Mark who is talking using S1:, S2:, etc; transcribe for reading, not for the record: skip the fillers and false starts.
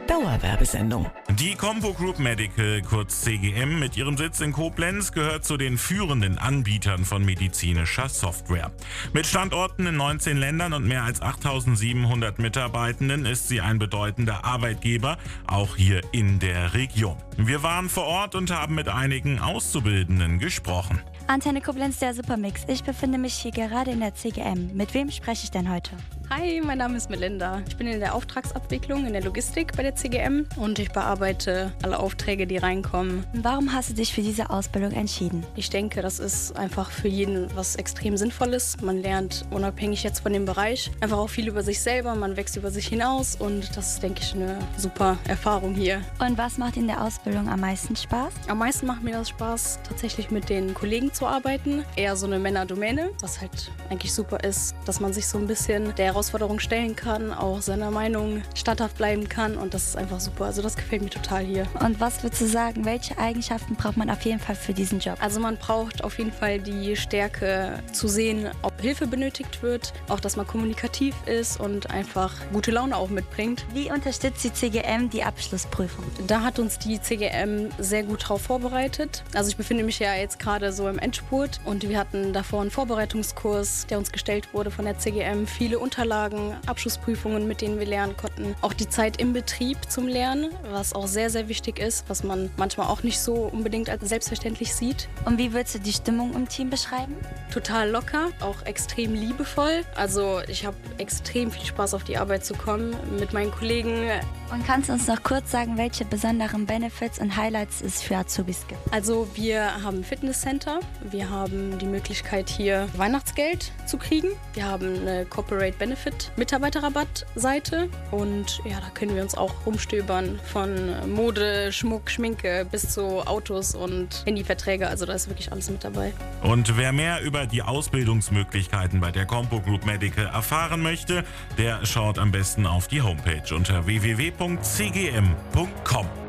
S1: Dauerwerbesendung.
S2: Die Compo Group Medical, kurz CGM, mit ihrem Sitz in Koblenz gehört zu den führenden Anbietern von medizinischer Software. Mit Standorten in 19 Ländern und mehr als 8.700 Mitarbeitenden ist sie ein bedeutender Arbeitgeber, auch hier in der Region. Wir waren vor Ort und haben mit einigen Auszubildenden gesprochen.
S3: Antenne Koblenz, der Supermix. Ich befinde mich hier gerade in der CGM. Mit wem spreche ich denn heute?
S4: Hi, mein Name ist Melinda. Ich bin in der Auftragsabwicklung in der Logistik bei der CGM und ich bearbeite alle Aufträge, die reinkommen.
S3: Warum hast du dich für diese Ausbildung entschieden?
S4: Ich denke, das ist einfach für jeden was extrem Sinnvolles. Man lernt unabhängig jetzt von dem Bereich einfach auch viel über sich selber, man wächst über sich hinaus und das ist, denke ich, eine super Erfahrung hier.
S3: Und was macht in der Ausbildung am meisten Spaß?
S4: Am meisten macht mir das Spaß, tatsächlich mit den Kollegen zu arbeiten. Eher so eine Männerdomäne, was halt eigentlich super ist, dass man sich so ein bisschen der Herausforderung stellen kann, auch seiner Meinung standhaft bleiben kann und das ist einfach super. Also das gefällt mir total hier.
S3: Und was würdest du sagen, welche Eigenschaften braucht man auf jeden Fall für diesen Job?
S4: Also man braucht auf jeden Fall die Stärke zu sehen, ob Hilfe benötigt wird, auch dass man kommunikativ ist und einfach gute Laune auch mitbringt.
S3: Wie unterstützt die CGM die Abschlussprüfung?
S4: Da hat uns die CGM sehr gut drauf vorbereitet. Also ich befinde mich ja jetzt gerade so im Endspurt und wir hatten davor einen Vorbereitungskurs, der uns gestellt wurde von der CGM. Viele Unterlagen, Abschlussprüfungen, mit denen wir lernen konnten. Auch die Zeit im Betrieb zum Lernen, was auch sehr, sehr wichtig ist, was man manchmal auch nicht so unbedingt als selbstverständlich sieht.
S3: Und wie würdest du die Stimmung im Team beschreiben?
S4: Total locker, auch extrem liebevoll. Also ich habe extrem viel Spaß, auf die Arbeit zu kommen mit meinen Kollegen.
S3: Und kannst du uns noch kurz sagen, welche besonderen Benefits und Highlights es für Azubis gibt?
S4: Also wir haben ein Fitnesscenter, wir haben die Möglichkeit hier Weihnachtsgeld zu kriegen. Wir haben eine Corporate Benefit Mitarbeiterrabattseite und ja, da können wir uns auch rumstöbern von Mode, Schmuck, Schminke bis zu Autos und Handyverträge. Also da ist wirklich alles mit dabei.
S2: Und wer mehr über die Ausbildungsmöglichkeiten bei der Compo Group Medical erfahren möchte, der schaut am besten auf die Homepage unter www.cgm.com.